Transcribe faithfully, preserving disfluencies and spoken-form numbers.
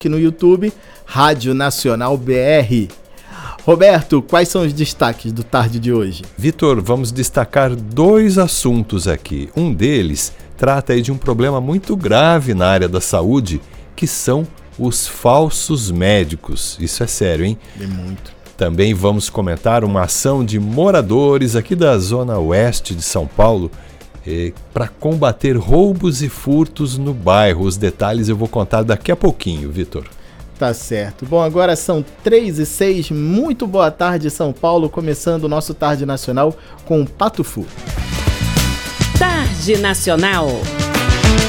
aqui no YouTube, Rádio Nacional B R. Roberto, quais são os destaques do Tarde de hoje? Vitor, vamos destacar dois assuntos aqui. Um deles trata aí de um problema muito grave na área da saúde, que são os falsos médicos. Isso é sério, hein? É muito. Também vamos comentar uma ação de moradores aqui da Zona Oeste de São Paulo eh, para combater roubos e furtos no bairro. Os detalhes eu vou contar daqui a pouquinho, Vitor. Tá certo. Bom, agora são três e seis. Muito boa tarde, São Paulo. Começando o nosso Tarde Nacional com o Pato Fu. Tarde Nacional.